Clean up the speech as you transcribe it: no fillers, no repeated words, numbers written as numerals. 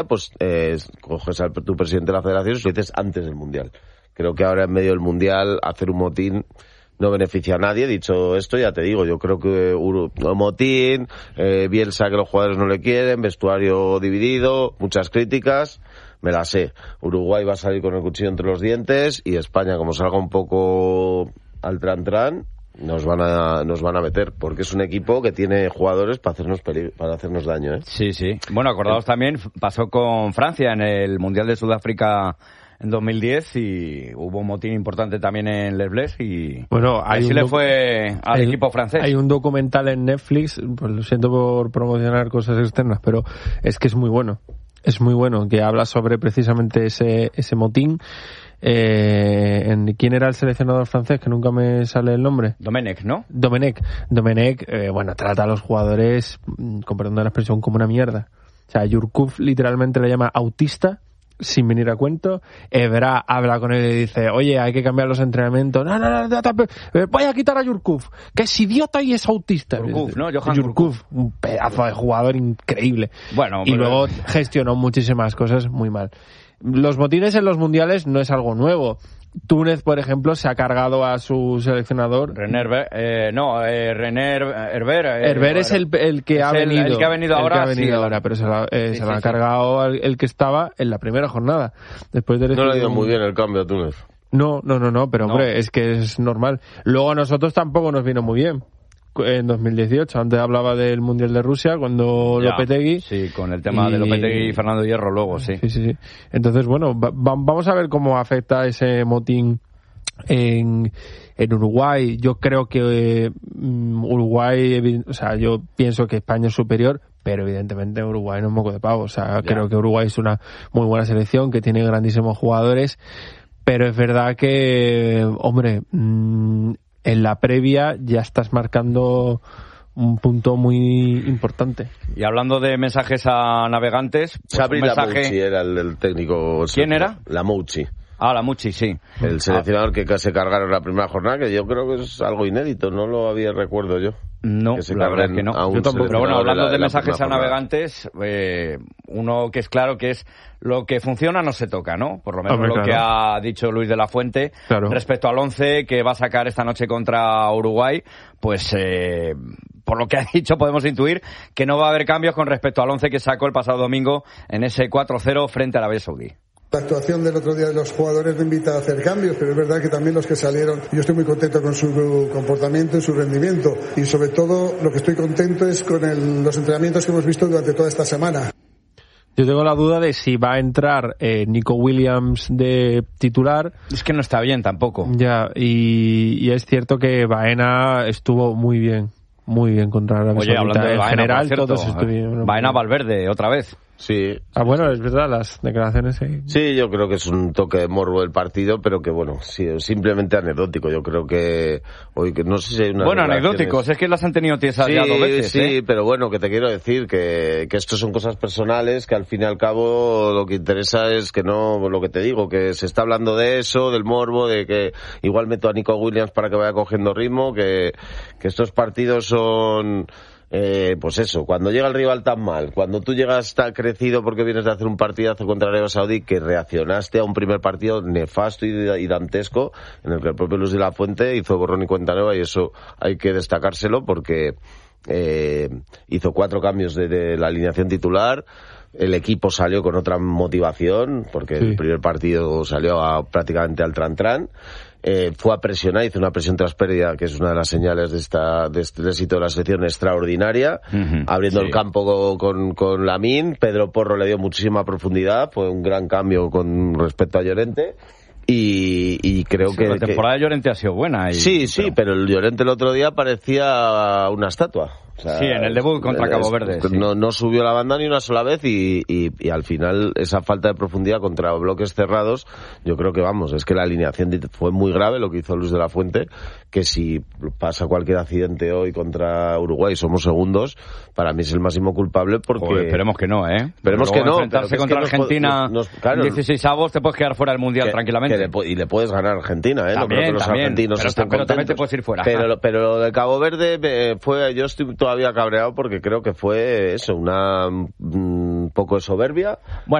pues coges a tu presidente de la federación y lo dices antes del Mundial. Creo que ahora en medio del Mundial hacer un motín no beneficia a nadie. Dicho esto, ya te digo, yo creo que motín, Bielsa que los jugadores no le quieren, vestuario dividido, muchas críticas, me la sé. Uruguay va a salir con el cuchillo entre los dientes y España, como salga un poco al tran-tran, nos van a meter, porque es un equipo que tiene jugadores para hacernos daño, ¿eh? Sí, sí. Bueno, acordaos también, pasó con Francia en el Mundial de Sudáfrica en 2010 y hubo un motín importante también en Les Bleus y bueno, así le fue al equipo francés. Hay un documental en Netflix, pues lo siento por promocionar cosas externas, pero es que es muy bueno. Es muy bueno, que habla sobre precisamente ese motín. ¿Quién era el seleccionador francés? Que nunca me sale el nombre. Domenech, ¿no? Domenech, bueno, trata a los jugadores, con perdón de la expresión, como una mierda. O sea, Yurkuf literalmente le llama autista, sin venir a cuento. Evra habla con él y dice, oye, hay que cambiar los entrenamientos. No, voy a quitar a Yurkuf, que es idiota y es autista. Yurkuf, ¿no? Johan Yurkuf, un pedazo de jugador increíble. Bueno, y luego gestionó muchísimas cosas muy mal. Los motines en los mundiales no es algo nuevo. Túnez, por ejemplo, se ha cargado a su seleccionador. René Herber. Herber es el que ha venido. El que ha venido ahora. Pero se lo ha cargado el que estaba en la primera jornada. Después de no le ha ido muy bien el cambio a Túnez. No, pero hombre, es que es normal. Luego a nosotros tampoco nos vino muy bien. En 2018, antes hablaba del Mundial de Rusia, cuando Lopetegui... Sí, con el tema de Lopetegui y Fernando Hierro luego, sí. Sí. Entonces, bueno, vamos a ver cómo afecta ese motín en Uruguay. Yo creo que Uruguay, o sea, yo pienso que España es superior, pero evidentemente Uruguay no es moco de pavo. O sea, creo que Uruguay es una muy buena selección, que tiene grandísimos jugadores, pero es verdad que, hombre... en la previa ya estás marcando un punto muy importante. Y hablando de mensajes a navegantes... Pues Sabri Lamouchi era el técnico. ¿Quién era? Lamouchi. Lamouchi, sí. El seleccionador que se cargaron la primera jornada, que yo creo que es algo inédito, no lo recuerdo yo. No, la verdad es que no. Yo tampoco. Pero bueno, hablando de mensajes a navegantes, uno que es claro que es lo que funciona no se toca, ¿no? Por lo menos lo que ha dicho Luis de la Fuente respecto al 11 que va a sacar esta noche contra Uruguay, pues por lo que ha dicho podemos intuir que no va a haber cambios con respecto al 11 que sacó el pasado domingo en ese 4-0 frente a Arabia Saudí. La actuación del otro día de los jugadores me invita a hacer cambios, pero es verdad que también los que salieron, yo estoy muy contento con su comportamiento y su rendimiento, y sobre todo lo que estoy contento es con los entrenamientos que hemos visto durante toda esta semana. Yo tengo la duda de si va a entrar Nico Williams de titular. Es que no está bien tampoco. Ya, y es cierto que Baena estuvo muy bien contra Arabia Saudita. Oye, hablando de Baena, en general todos estuvieron. Baena Valverde, otra vez. Sí. Bueno, es verdad, las declaraciones Sí, yo creo que es un toque de morbo del partido, pero que bueno, sí, simplemente anecdótico. Yo creo que hoy, que no sé si hay una... Bueno, anecdóticos, es que las han tenido tiesas ya 2 veces. Sí, pero bueno, que te quiero decir que esto son cosas personales, que al fin y al cabo lo que interesa es que no, lo que te digo, que se está hablando de eso, del morbo, de que igual meto a Nico Williams para que vaya cogiendo ritmo, que estos partidos son... pues eso, cuando llega el rival tan mal, cuando tú llegas tan crecido porque vienes de hacer un partidazo contra Arabia Saudí, que reaccionaste a un primer partido nefasto y dantesco, en el que el propio Luis de la Fuente hizo borrón y cuenta nueva, y eso hay que destacárselo porque hizo 4 cambios de la alineación titular. El equipo salió con otra motivación, porque el primer partido salió prácticamente al tran-tran. Fue a presionar, hizo una presión tras pérdida, que es una de las señales de este éxito de la selección, extraordinaria, abriendo el campo con Lamine. Pedro Porro le dio muchísima profundidad, fue un gran cambio con respecto a Llorente. Y creo que... La temporada de Llorente ha sido buena. Pero el Llorente el otro día parecía una estatua. O sea, sí, en el debut contra Cabo Verde. No subió la banda ni una sola vez y al final esa falta de profundidad contra bloques cerrados, yo creo que es que la alineación fue muy grave lo que hizo Luis de la Fuente, que si pasa cualquier accidente hoy contra Uruguay somos segundos, para mí es el máximo culpable porque... Joder, esperemos que no, Esperemos que no. Enfrentarse contra Argentina en 16avos te puedes quedar fuera del Mundial tranquilamente. Y le puedes ganar a Argentina, También, no creo que los argentinos estén contentos. Pero también te puedes ir fuera. Pero lo de Cabo Verde yo estoy todavía cabreado porque creo que fue eso, una poco de soberbia